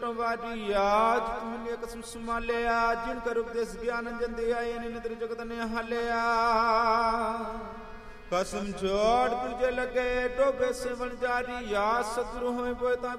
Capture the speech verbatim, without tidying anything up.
ਅੰਦਰੋਂ ਵਾਜੀ ਆਜ ਤੁਮਨੇ ਕਸਮ ਸੰਭਾਲਿਆ ਜਿਨ ਕਰ ਉਪਦੇਸ਼ ਗਿਆਨ ਅੰਜਨ ਦੇ ਆਏ ਨੇ ਨਿਦਰ ਜਗਤ ਨੇ ਹਾਲਿਆ ਕਸਮ ਛੋੜ ਤੁਝੇ ਲਗੇ ਟੋਬੇ ਸੇ ਬਣ ਜਾਰੀ ਆ ਸਤਿਗੁਰੂ ਹੋਏ ਪੋਤਾ